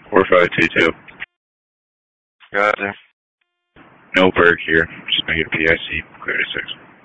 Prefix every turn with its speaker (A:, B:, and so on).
A: 4522.
B: Gotcha.
A: No Berg here. Just make it a PIC. Clear to 6.